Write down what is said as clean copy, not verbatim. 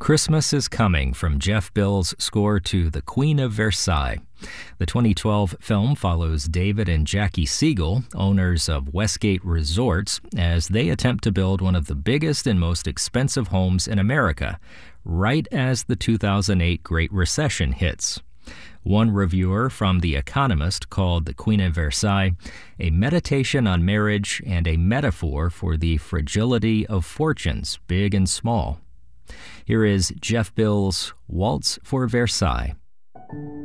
Christmas is Coming from Jeff Bill's score to The Queen of Versailles. The 2012 film follows David and Jackie Siegel, owners of Westgate Resorts, as they attempt to build one of the biggest and most expensive homes in America, right as the 2008 Great Recession hits. One reviewer from The Economist called The Queen of Versailles a meditation on marriage and a metaphor for the fragility of fortunes, big and small. Here is Jeff Bill's Waltz for Versailles.